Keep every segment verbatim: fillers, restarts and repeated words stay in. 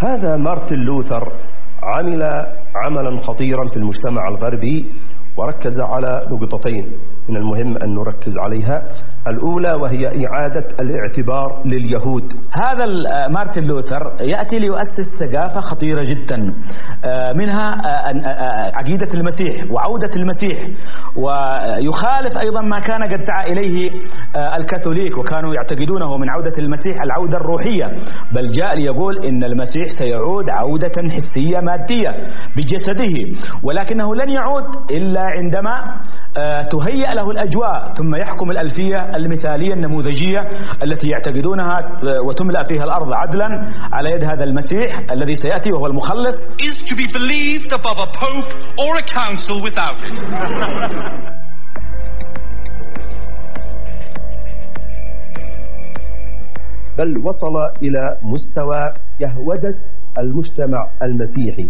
هذا مارتن لوثر عمل عملا خطيرا في المجتمع الغربي، وركز على نقطتين من المهم أن نركز عليها. الأولى وهي إعادة الاعتبار لليهود. هذا مارتن لوثر يأتي ليؤسس ثقافة خطيرة جدا، منها عقيدة المسيح وعودة المسيح، ويخالف أيضا ما كان قد دعا إليه الكاثوليك، وكانوا يعتقدونه من عودة المسيح العودة الروحية، بل جاء ليقول إن المسيح سيعود عودة حسية مادية بجسده، ولكنه لن يعود إلا عندما تهيأ له الأجواء، ثم يحكم الألفية المثالية النموذجية التي يعتقدونها وتملأ فيها الأرض عدلا على يد هذا المسيح الذي سيأتي وهو المخلص. is to be believed above a pope or a council without it. بل وصل إلى مستوى يهودة المجتمع المسيحي.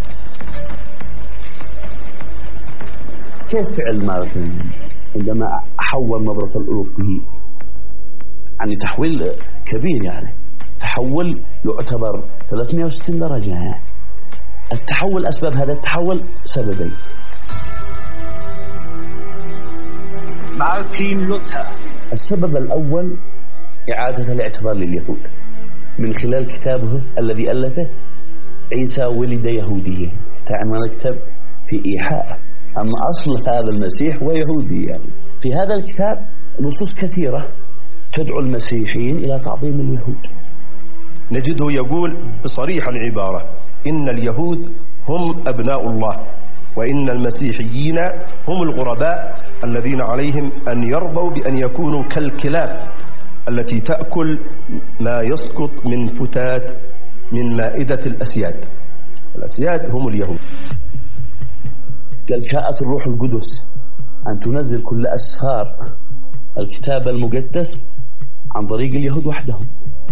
كيف فعل مارتن عندما حول نظرة الألوف به؟ يعني تحويل كبير، يعني تحول يعتبر ثلاثمئة وستين درجة. التحول، أسباب هذا التحول سببين. مارتن لوثر. السبب الأول إعادة الاعتبار لليهود من خلال كتابه الذي ألفه عيسى ولد يهوديا، عنوان الكتاب في إيحاء أما أصل هذا المسيح ويهودي. يعني في هذا الكتاب نصوص كثيرة تدعو المسيحيين إلى تعظيم اليهود. نجده يقول بصريح العبارة إن اليهود هم أبناء الله، وإن المسيحيين هم الغرباء الذين عليهم أن يرضوا بأن يكونوا كالكلاب التي تأكل ما يسقط من فتات من مائدة الأسياد. الأسياد هم اليهود. قال شاءت الروح القدس أن تنزل كل أسفار الكتاب المقدس عن طريق اليهود وحدهم.